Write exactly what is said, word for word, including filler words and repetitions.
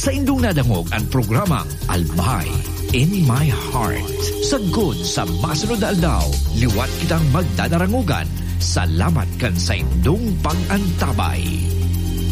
Sa indong nadangog ang programang Albay in My Heart. Sagod sa masunod na aldaw, liwat kitang magdadarangugan. Salamat kan sa indong pag-antabay.